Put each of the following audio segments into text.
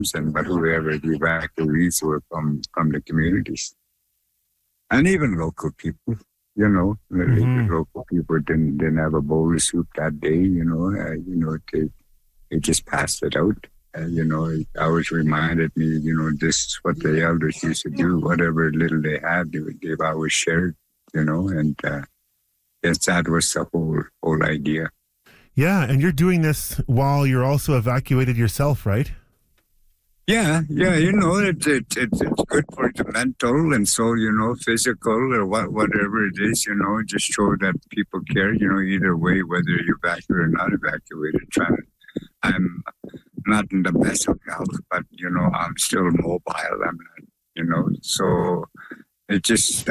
and but whoever the evacuees were from the communities. And even local people, the local people didn't have a bowl of soup that day, they just passed it out. It always reminded me, this is what the elders used to do. Whatever little they had, they've always shared, and yes, that was the whole idea. Yeah, and you're doing this while you're also evacuated yourself, right? Yeah, it's good for the mental and so, physical or whatever it is, just show that people care, either way, whether you evacuate or not evacuated. I'm not in the best of health, but, I'm still mobile. I'm not, so it just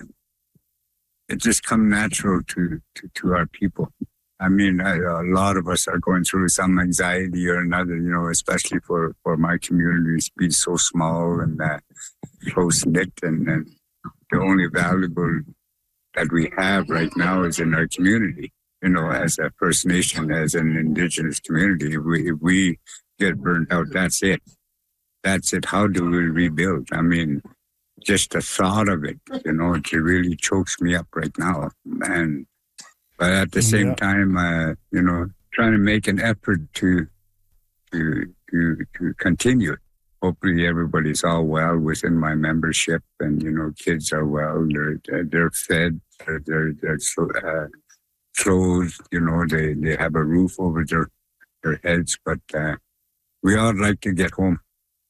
come natural to our people. I mean, a lot of us are going through some anxiety or another, especially for my community to be so small and close-knit. And the only valuable that we have right now is in our community, as a First Nation, as an Indigenous community. If we get burnt out, that's it. That's it. How do we rebuild? I mean, just the thought of it, it really chokes me up right now. But at the same time, trying to make an effort to continue. Hopefully, everybody's all well within my membership, and kids are well. They're fed. They're clothed. They have a roof over their heads. But we all like to get home.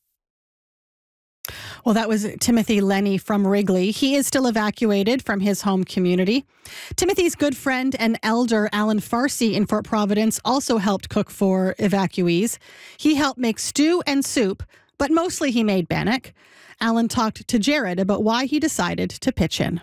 Well, that was Timothy Lenny from Wrigley. He is still evacuated from his home community. Timothy's good friend and elder, Alan Farsi in Fort Providence, also helped cook for evacuees. He helped make stew and soup, but mostly he made bannock. Alan talked to Jared about why he decided to pitch in.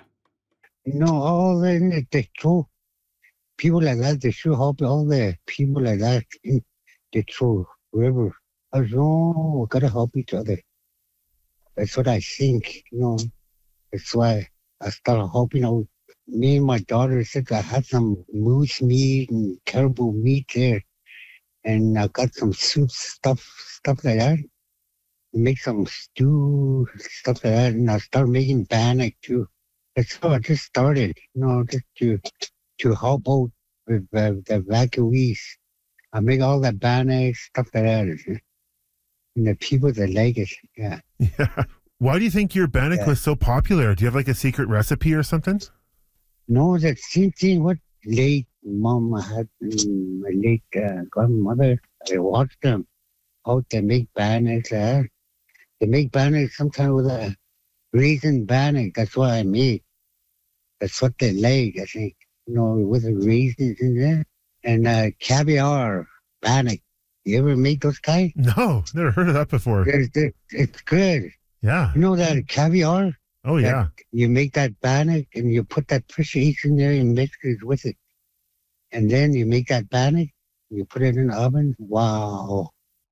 All the true people like that, they should help all the people like that in the true river. We got to help each other. That's what I think, That's why I started helping out. Me and my daughter said I had some moose meat and caribou meat there. And I got some soup stuff like that. Make some stew, stuff like that. And I started making bannock too. That's how I just started, just to help out with the evacuees. I make all the bannock, stuff like that. And the people that like it, yeah. Why do you think your bannock was so popular? Do you have like a secret recipe or something? No, that same thing. What late mom had, my late grandmother, I watched them how they make bannock. They make bannock sometimes with a raisin bannock. That's what I made. That's what they like, I think. With the raisins in there. And caviar bannock. You ever make those kind? No, never heard of that before. It's good. Yeah. You know that caviar? Oh, yeah. You make that bannock and you put that fish in there and mix it with it. And then you make that bannock, you put it in the oven. Wow.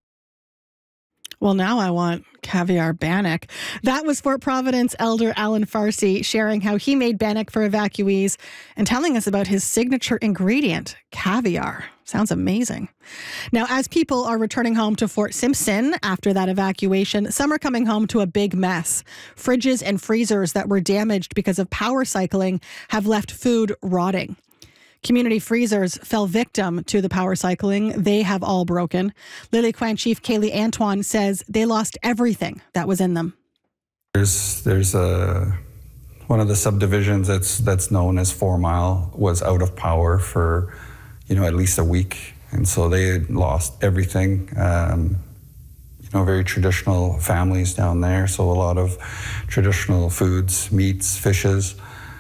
Well, now I want caviar bannock. That was Fort Providence elder Alan Farsi sharing how he made bannock for evacuees and telling us about his signature ingredient, caviar. Sounds amazing. Now, as people are returning home to Fort Simpson after that evacuation, some are coming home to a big mess. Fridges and freezers that were damaged because of power cycling have left food rotting. Community freezers fell victim to the power cycling. They have all broken. Lily Quan Chief Kaylee Antoine says they lost everything that was in them. There's one of the subdivisions that's known as 4 Mile was out of power for at least a week, and so they had lost everything. Very traditional families down there, so a lot of traditional foods, meats, fishes,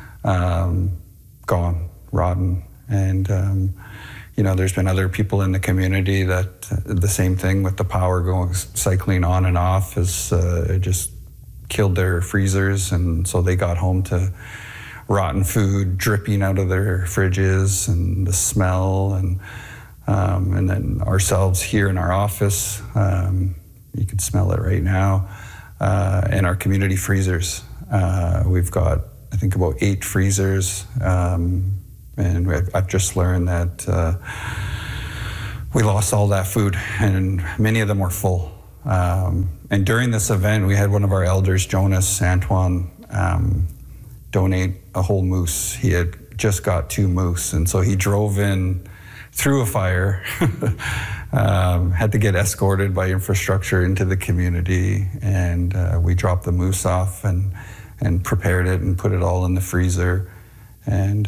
gone, rotten. And, there's been other people in the community that the same thing with the power going cycling on and off has just killed their freezers. And so they got home to rotten food dripping out of their fridges and the smell. And then ourselves here in our office, you can smell it right now, and our community freezers. We've got, I think, about 8 freezers. And I've just learned that we lost all that food, and many of them were full. And during this event, we had one of our elders, Jonas Antoine, donate a whole moose. He had just got 2 moose, and so he drove in through a fire, had to get escorted by infrastructure into the community, and we dropped the moose off and prepared it and put it all in the freezer, and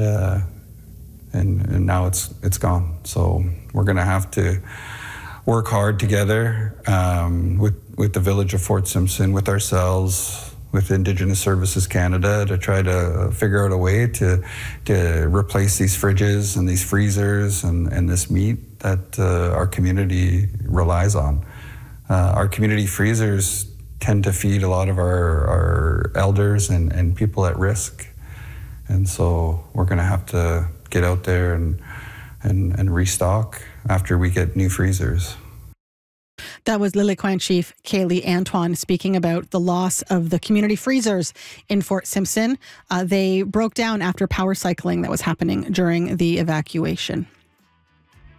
now it's gone. So we're going to have to work hard together with the village of Fort Simpson, with ourselves, with Indigenous Services Canada, to try to figure out a way to replace these fridges and these freezers and this meat that our community relies on. Our community freezers tend to feed a lot of our elders and people at risk. And so we're going to have to get out there and restock after we get new freezers. That was Lilliquan Chief Kaylee Antoine speaking about the loss of the community freezers in Fort Simpson. They broke down after power cycling that was happening during the evacuation.